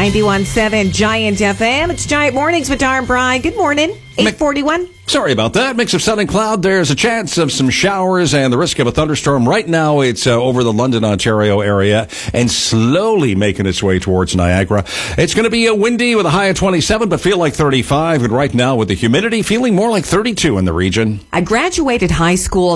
91.7 Giant FM. It's Giant Mornings with Dar and Brian. Good morning. 8:41. Sorry about that. Mix of sun and cloud. There's a chance of some showers and the risk of a thunderstorm. Right now, it's over the London, Ontario area and slowly making its way towards Niagara. It's going to be windy with a high of 27, but feel like 35. And right now, with the humidity, feeling more like 32 in the region. I graduated high school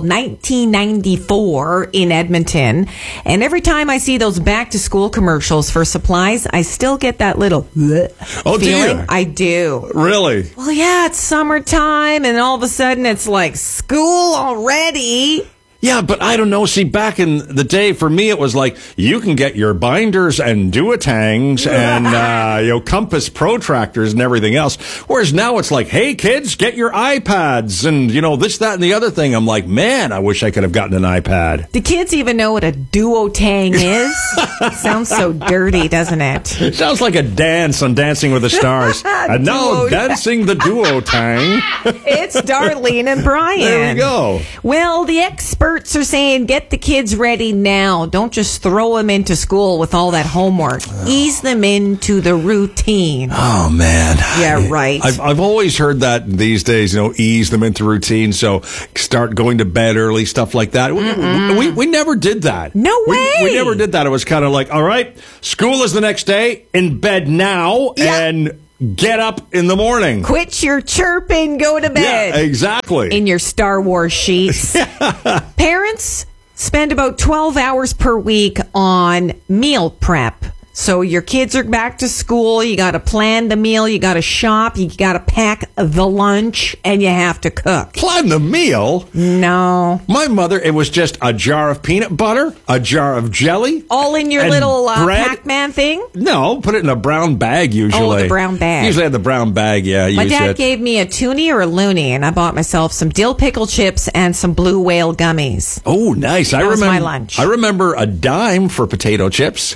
1994 in Edmonton. And every time I see those back-to-school commercials for supplies, I still get that little Oh, feeling. dear. I do. Really? Well, yeah, it's summertime, and all of a sudden it's like school already. Yeah, but I don't know. See, back in the day, for me, it was like you can get your binders and duotangs and compass protractors and everything else. Whereas now it's like, hey, kids, get your iPads and this, that, and the other thing. I'm like, man, I wish I could have gotten an iPad. Do kids even know what a duotang is? Sounds so dirty, doesn't it? It sounds like a dance on Dancing with the Stars. And now dancing the duotang. It's Darlene and Brian. There we go. Well, the experts are saying get the kids ready now. Don't just throw them into school with all that homework. Ease them into the routine. Oh, man. Yeah, right. I've always heard that these days, ease them into routine. So start going to bed early, stuff like that. We never did that. No way. We never did that. It was kind of like, all right, school is the next day, in bed now, and get up in the morning. Quit your chirping, go to bed. Yeah, exactly. In your Star Wars sheets. Parents spend about 12 hours per week on meal prep. So your kids are back to school, you got to plan the meal, you got to shop, you got to pack the lunch, and you have to cook. Plan the meal? No. My mother, it was just a jar of peanut butter, a jar of jelly. All in your little Pac-Man thing? No, put it in a brown bag usually. Oh, the brown bag. Usually had the brown bag, yeah. My dad gave me a toonie or a loonie, and I bought myself some dill pickle chips and some blue whale gummies. Oh, nice. That was my lunch. I remember a dime for potato chips.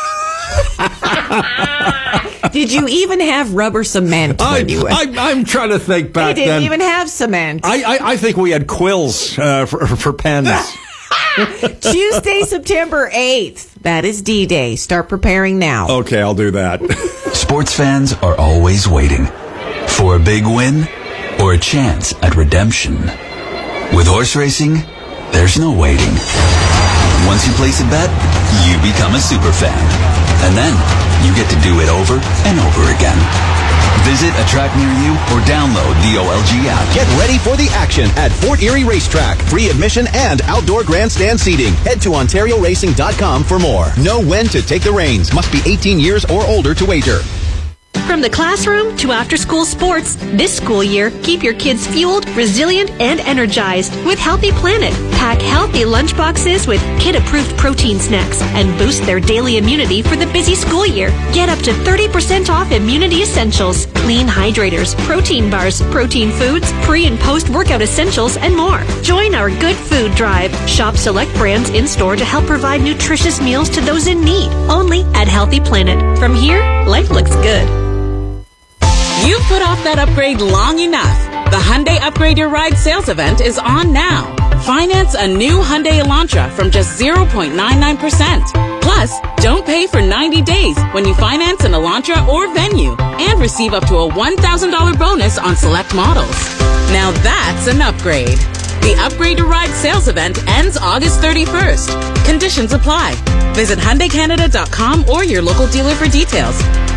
Did you even have rubber cement? I'm trying to think back then. They didn't even have cement. I think we had quills for pens. Tuesday, September 8th. That is D-Day. Start preparing now. Okay, I'll do that. Sports fans are always waiting for a big win or a chance at redemption. With horse racing, there's no waiting. Once you place a bet, you become a super fan. And then you get to do it over and over again. Visit a track near you or download the OLG app. Get ready for the action at Fort Erie Racetrack. Free admission and outdoor grandstand seating. Head to OntarioRacing.com for more. Know when to take the reins. Must be 18 years or older to wager. From the classroom to after-school sports, this school year, keep your kids fueled, resilient, and energized with Healthy Planet. Pack healthy lunchboxes with kid-approved protein snacks and boost their daily immunity for the busy school year. Get up to 30% off immunity essentials, clean hydrators, protein bars, protein foods, pre- and post-workout essentials, and more. Join our Good Food Drive. Shop select brands in-store to help provide nutritious meals to those in need. Only at Healthy Planet. From here, life looks good. You've put off that upgrade long enough. The Hyundai Upgrade Your Ride sales event is on now. Finance a new Hyundai Elantra from just 0.99%. Plus, don't pay for 90 days when you finance an Elantra or Venue and receive up to a $1,000 bonus on select models. Now that's an upgrade. The Upgrade Your Ride sales event ends August 31st. Conditions apply. Visit HyundaiCanada.com or your local dealer for details.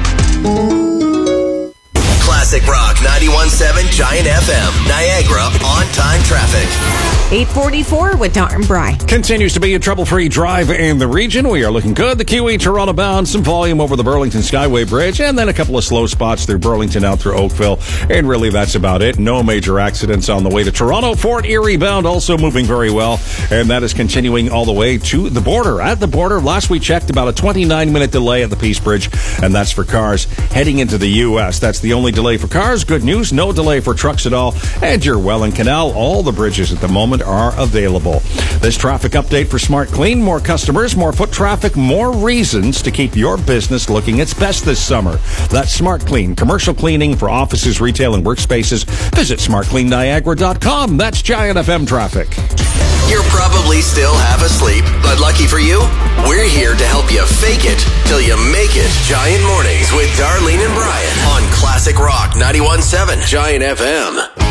Classic Rock 91.7 Giant FM. Niagara on-time traffic. 8:44 with Dar and Brian. Continues to be a trouble-free drive in the region. We are looking good. The QE Toronto bound, some volume over the Burlington Skyway Bridge, and then a couple of slow spots through Burlington out through Oakville. And really, that's about it. No major accidents on the way to Toronto. Fort Erie bound also moving very well, and that is continuing all the way to the border. At the border, last we checked, about a 29-minute delay at the Peace Bridge, and that's for cars heading into the U.S. That's the only delay for cars. Good news, no delay for trucks at all. And your Welland Canal, all the bridges at the moment are available. This traffic update for Smart Clean. More customers, more foot traffic, more reasons to keep your business looking its best this summer. That's Smart Clean. Commercial cleaning for offices, retail, and workspaces. Visit smartcleanniagara.com. That's Giant FM traffic. You're probably still half asleep, but lucky for you, we're here to help you fake it till you make it. Giant Mornings with Darlene and Brian on Classic Rock 91.7 Giant FM.